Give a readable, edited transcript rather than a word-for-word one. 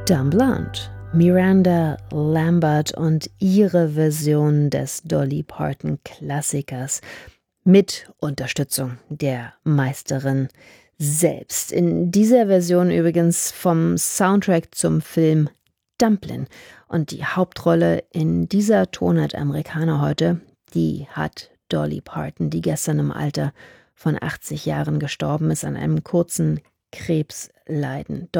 Dumb Blonde, Miranda Lambert und ihre Version des Dolly Parton Klassikers mit Unterstützung der Meisterin selbst. In dieser Version übrigens vom Soundtrack zum Film Dumplin'. Und die Hauptrolle in dieser Tonart Amerikaner heute, die hat Dolly Parton, die gestern im Alter von 80 Jahren gestorben ist an einem kurzen Krebsleiden.